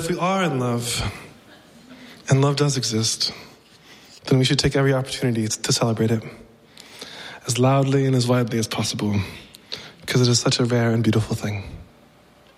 if we are in love, and love does exist, then we should take every opportunity to celebrate it as loudly and as widely as possible, because it is such a rare and beautiful thing.